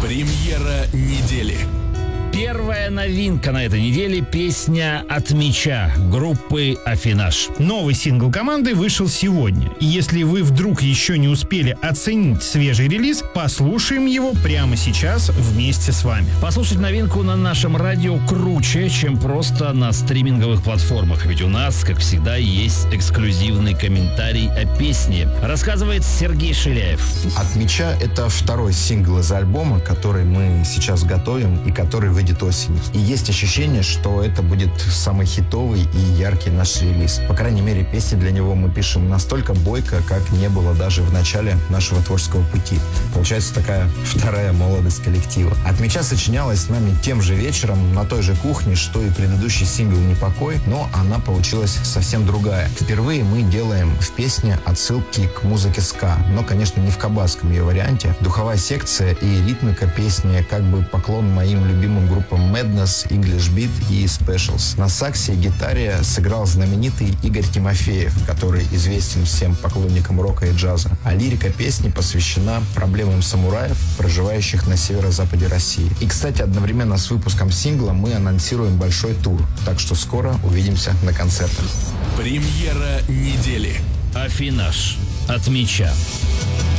Премьера недели. Первая новинка на этой неделе — песня «От мяча» группы «Аффинаж». Новый сингл команды вышел сегодня. И если вы вдруг еще не успели оценить свежий релиз, послушаем его прямо сейчас вместе с вами. Послушать новинку на нашем радио круче, чем просто на стриминговых платформах. Ведь у нас, как всегда, есть эксклюзивный комментарий о песне. Рассказывает Сергей Шиляев. «От мяча» — это второй сингл из альбома, который мы сейчас готовим и который выйдет осенью. И есть ощущение, что это будет самый хитовый и яркий наш релиз. По крайней мере, песни для него мы пишем настолько бойко, как не было даже в начале нашего творческого пути. Получается такая вторая молодость коллектива. «От мяча» сочинялась с нами тем же вечером на той же кухне, что и предыдущий сингл «Непокой», но она получилась совсем другая. Впервые мы делаем в песне отсылки к музыке ска, но, конечно, не в кабацком ее варианте. Духовая секция и ритмика песни как бы поклон моим любимым группам Madness, English Beat и Specials. На саксе и гитаре сыграл знаменитый Игорь Тимофеев, который известен всем поклонникам рока и джаза. А лирика песни посвящена проблемам самураев, проживающих на северо-западе России. И, кстати, одновременно с выпуском сингла мы анонсируем большой тур, так что скоро увидимся на концертах. Премьера недели. «Аффинаж. От мяча».